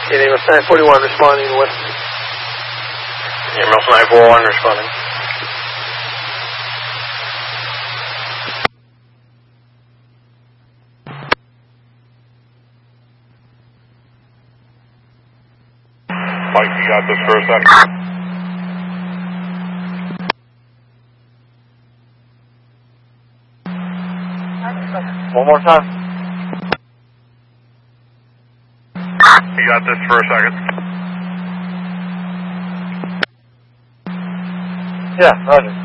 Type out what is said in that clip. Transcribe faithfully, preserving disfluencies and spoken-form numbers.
Okay, Amos nine forty-one responding to West. Amos nine forty-one responding. Mike, you got this for a second? One more time. You got this for a second? Yeah, roger.